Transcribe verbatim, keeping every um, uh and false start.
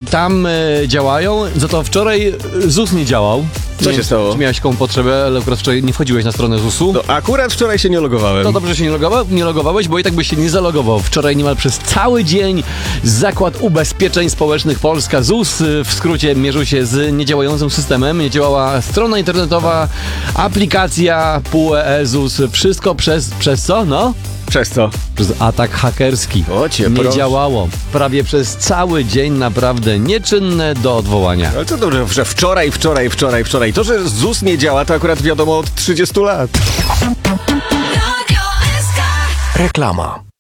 tam e, działają, za to wczoraj ZUS nie działał. Co nie, się stało? Czy miałeś taką potrzebę, ale akurat wczoraj nie wchodziłeś na stronę ZUS-u? No, akurat wczoraj się nie logowałem. No dobrze, że się nie, logowa- nie logowałeś, bo i tak byś się nie zalogował. Wczoraj niemal przez cały dzień Zakład Ubezpieczeń Społecznych Polska, ZUS, w skrócie, mierzył się z niedziałającym systemem. Nie działała strona internetowa, aplikacja, P U E, ZUS, wszystko przez, przez co? No? Przez co? Przez atak hakerski. O cię, nie proszę. działało. Prawie przez cały dzień naprawdę nieczynne do odwołania. Ale to dobrze, że wczoraj, wczoraj, wczoraj, wczoraj. To, że ZUS nie działa, to akurat wiadomo od trzydziestu lat. Reklama.